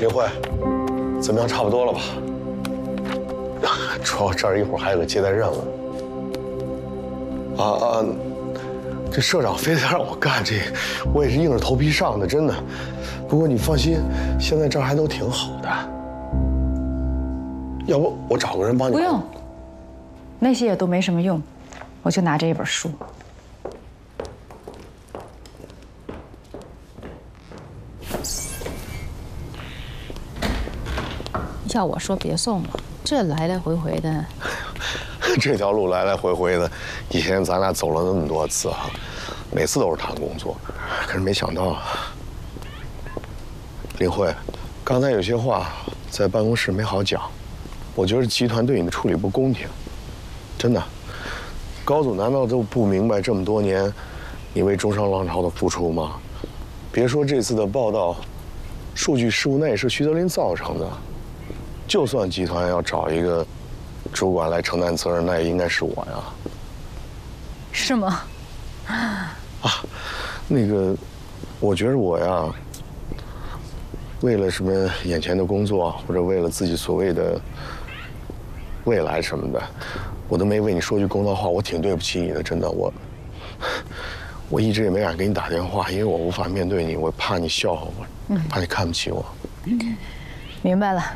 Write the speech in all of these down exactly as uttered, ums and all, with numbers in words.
林慧，怎么样？差不多了吧？主要这儿一会儿还有个接待任务。啊啊！这社长非得让我干这，我也是硬着头皮上的，真的。不过你放心，现在这儿还都挺好的。要不我找个人帮你？ 不用，那些也都没什么用，我就拿这一本书。 要我说别送了，这来来回回的， 这条路来来回回的，以前咱俩走了那么多次啊，每次都是谈工作，可是没想到，林慧，刚才有些话在办公室没好讲，我觉得集团对你的处理不公平，真的。高总难道都不明白这么多年你为中商浪潮的付出吗？别说这次的报道，数据失误那也是徐德林造成的。 就算集团要找一个主管来承担责任，那也应该是我呀。 是吗？ 啊，那个，我觉得我呀，为了什么眼前的工作，或者为了自己所谓的未来什么的，我都没为你说句公道话，我挺对不起你的，真的。我，我一直也没敢给你打电话，因为我无法面对你，我怕你笑话我，嗯、怕你看不起我。 明白了。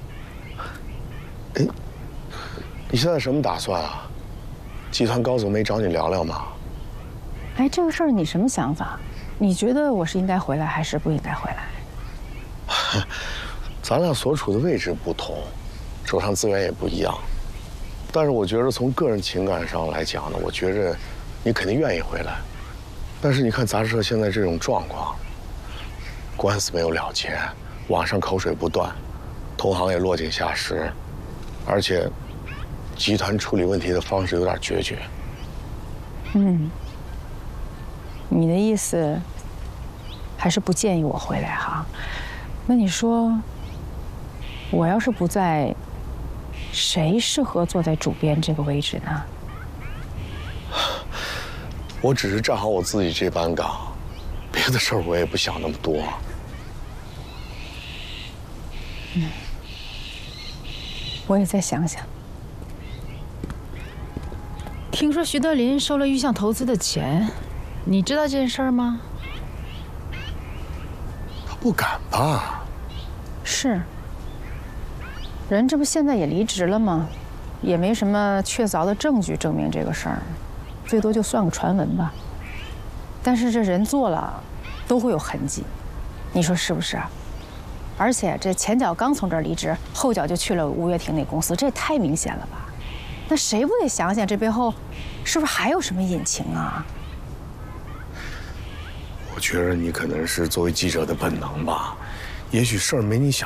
哎，你现在什么打算啊？集团高总没找你聊聊吗？ 哎，这个事儿你什么想法？你觉得我是应该回来还是不应该回来？ 咱俩所处的位置不同，手上资源也不一样。但是我觉得从个人情感上来讲呢，我觉着你肯定愿意回来。但是你看杂志社现在这种状况，官司没有了结，网上口水不断，同行也落井下石。 而且，集团处理问题的方式有点决绝。 嗯，你的意思还是不建议我回来哈？那你说，我要是不在，谁适合坐在主编这个位置呢？ 我只是站好我自己这班岗，别的事儿我也不想那么多。 嗯。 我也再想想。听说徐德林收了玉象投资的钱，你知道这件事儿吗？ 他不敢吧？ 是。人这不现在也离职了吗？也没什么确凿的证据证明这个事儿，最多就算个传闻吧。但是这人做了，都会有痕迹，你说是不是？ 而且这前脚刚从这儿离职，后脚就去了吴月婷那公司，这也太明显了吧？那谁不得想想这背后，是不是还有什么隐情啊？ 我觉得你可能是作为记者的本能吧，也许事儿没你想